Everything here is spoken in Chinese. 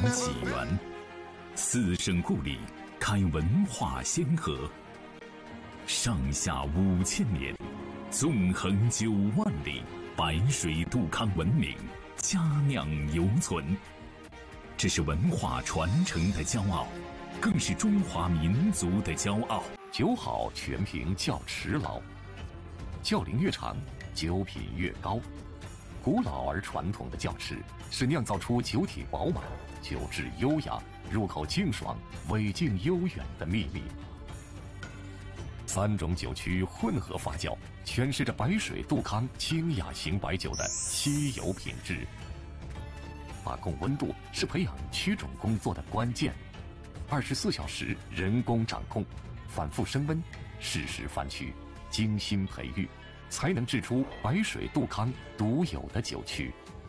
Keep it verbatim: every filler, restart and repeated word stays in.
起源，四省故里开文化先河，上下五千年，纵横九万里，白水杜康文明佳酿犹存。这是文化传承的骄傲，更是中华民族的骄傲。 酒好全凭窖持老，窖龄越长，酒品越高。古老而传统的窖持是酿造出酒体饱满、酒质优雅、入口清爽、尾劲悠远的秘密。三种酒曲混合发酵，诠释着白水杜康清雅型白酒的稀有品质。把控温度是培养曲种工作的关键，二十四小时人工掌控，反复升温，适时翻曲，精心培育，才能制出白水杜康独有的酒曲。